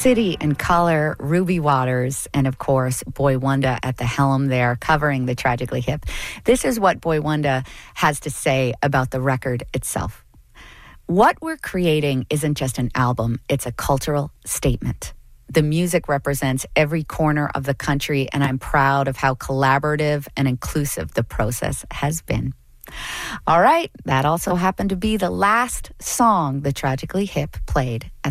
City and Color, Ruby Waters, and of course, Boy Wonder at the helm there, covering the Tragically Hip. This is what Boy Wonder has to say about the record itself. What we're creating isn't just an album, it's a cultural statement. The music represents every corner of the country, and I'm proud of how collaborative and inclusive the process has been. All right, that also happened to be the last song the Tragically Hip played at